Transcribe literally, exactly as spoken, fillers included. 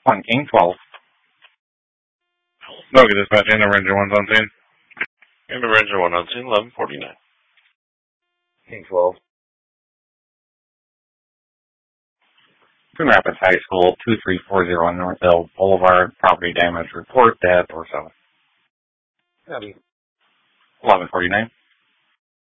One King twelve. No, get dispatch in the Ranger one's on scene. In the Ranger one on scene, eleven forty-nine. King twelve. Twin Rapids High School, two three four zero Northville Boulevard. Property damage report, death or so. Copy. eleven forty-nine.